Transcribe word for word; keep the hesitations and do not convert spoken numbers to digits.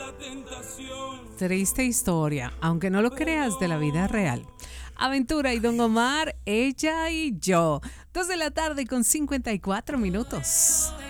Triste historia, aunque no lo creas, de la vida real. Aventura y Don Omar, ella y yo. Dos de la tarde con cincuenta y cuatro minutos.